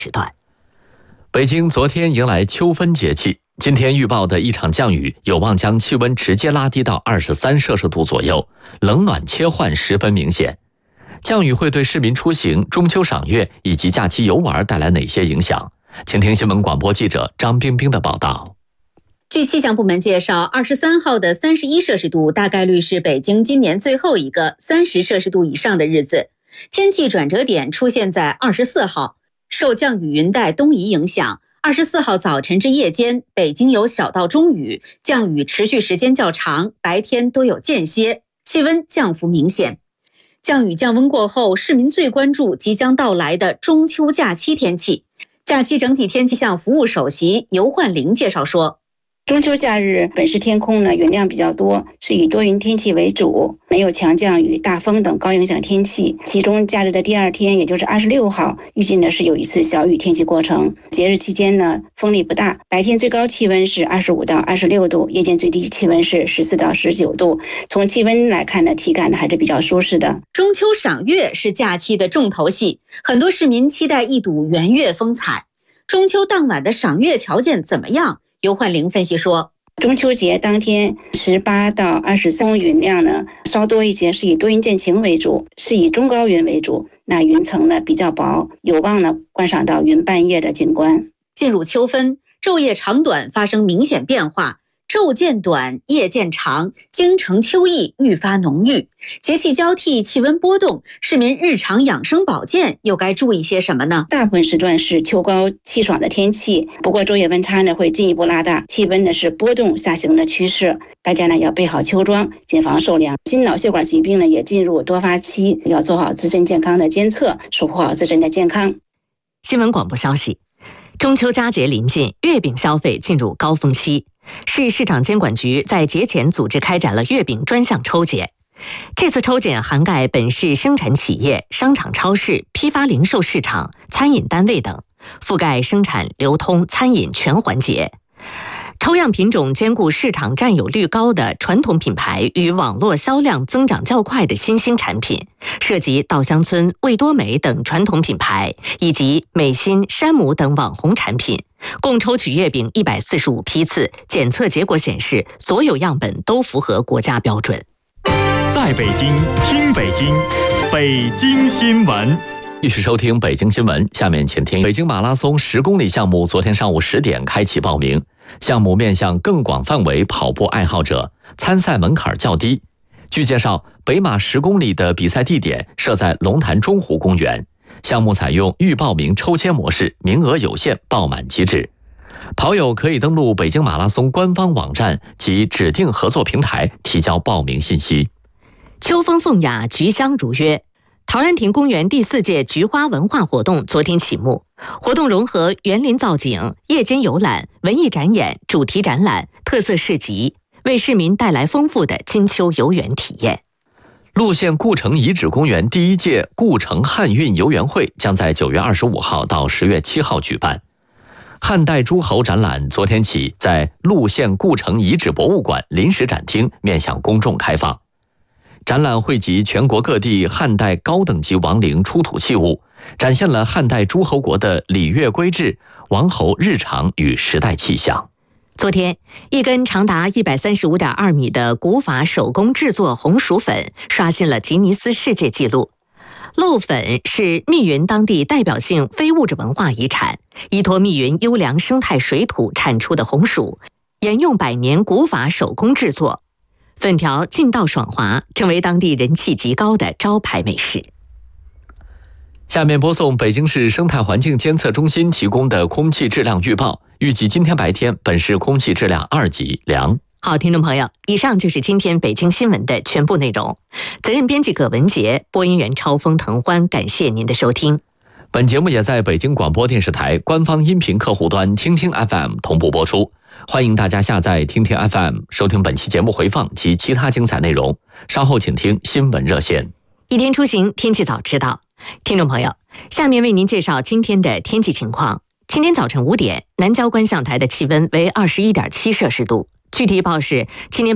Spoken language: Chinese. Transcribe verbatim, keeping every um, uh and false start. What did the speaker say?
时段。 北京昨天迎来秋分节气，今天预报的一场降雨有望将气温直接拉低到二十三摄氏度左右，冷暖切换十分明显。降雨会对市民出行、中秋赏月以及假期游玩带来哪些影响？请听新闻广播记者张冰冰的报道。 据气象部门介绍，二十三号的三十一摄氏度大概率是北京今年最后一个三十摄氏度以上的日子。天气转折点出现在二十四号，受降雨云带东移影响，二十四号早晨至夜间，北京有小到中雨，降雨持续时间较长，白天多有间歇，气温降幅明显。降雨降温过后，市民最关注即将到来的中秋假期天气。假期整体天气象服务首席尤焕玲介绍说， 中秋假日本市天空呢云量比较多，是以多云天气为主，没有强降雨、大风等高影响天气。其中假日的第二天，也就是二十六号，预计呢是有一次小雨天气过程。节日期间呢风力不大，白天最高气温是二十五到二十六度，夜间最低气温是十四到十九度。从气温来看呢，体感呢还是比较舒适的。 中秋赏月是假期的重头戏，很多市民期待一睹圆月风采。中秋当晚的赏月条件怎么样？尤焕玲分析说， 中秋节当天十八到二十三云量呢稍多一些，是以多云见晴为主，是以中高云为主，那云层呢比较薄，有望呢观赏到云伴月的景观。 进入秋分，昼夜长短发生明显变化，昼渐短，夜渐长，京城秋意愈发浓郁。节气交替，气温波动，市民日常养生保健又该注意些什么呢？ 大部分时段是秋高气爽的天气，不过昼夜温差呢会进一步拉大，气温呢是波动下行的趋势。大家呢要备好秋装，谨防受凉。心脑血管疾病呢也进入多发期，要做好自身健康的监测，守护好自身的健康。 新闻广播消息，中秋佳节临近，月饼消费进入高峰期。市市场监管局在节前组织开展了月饼专项抽检。这次抽检涵盖本市生产企业、商场、超市、批发零售市场、餐饮单位等，覆盖生产、流通、餐饮全环节。抽样品种兼顾市场占有率高的传统品牌与网络销量增长较快的新兴产品，涉及稻香村、味多美等传统品牌，以及美心、山姆等网红产品。共抽取月饼一百四十五批次，检测结果显示，所有样本都符合国家标准。 在北京听北京，北京新闻。 继续收听北京新闻，下面请听北京马拉松十公里项目昨天上午十点开启报名，项目面向更广范围跑步爱好者，参赛门槛较低。据介绍，北马十公里的比赛地点设在龙潭中湖公园，项目采用预报名抽签模式，名额有限，报满即止。跑友可以登录北京马拉松官方网站及指定合作平台提交报名信息。 秋风颂雅，菊香如约。陶然亭公园第四届菊花文化活动昨天启幕，活动融合园林造景、夜间游览、文艺展演、主题展览、特色市集，为市民带来丰富的金秋游园体验。 陆县故城遗址公园第一届故城汉运游园会将在九月二十五号到十月七号举办。汉代诸侯展览昨天起在陆县故城遗址博物馆临时展厅面向公众开放。展览汇集全国各地汉代高等级王陵出土器物，展现了汉代诸侯国的礼乐规制、王侯日常与时代气象。 昨天，一根长达一百三十五点二米的古法手工制作红薯粉刷新了吉尼斯世界纪录。漏粉是密云当地代表性非物质文化遗产，依托密云优良生态水土产出的红薯，沿用百年古法手工制作，粉条劲道爽滑，成为当地人气极高的招牌美食。 下面播送北京市生态环境监测中心提供的空气质量预报，预计今天白天本市空气质量二级良。 好，听众朋友，以上就是今天北京新闻的全部内容。责任编辑葛文杰，播音员超峰、滕欢，感谢您的收听。 本节目也在北京广播电视台官方音频客户端听听 F M 同步播出，欢迎大家下载听听 F M 收听本期节目回放及其他精彩内容。稍后请听新闻热线。 一天出行，天气早知道。听众朋友，下面为您介绍今天的天气情况。今天早晨五点，南郊观象台的气温为二十一点七摄氏度，具体预报是今天